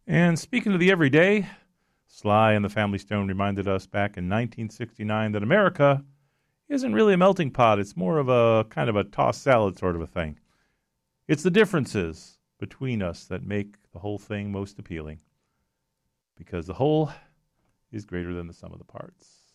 And speaking of the everyday, Sly and the Family Stone reminded us back in 1969 that America isn't really a melting pot. It's more of a kind of a tossed salad sort of a thing. It's the differences between us that make the whole thing most appealing, because the whole is greater than the sum of the parts.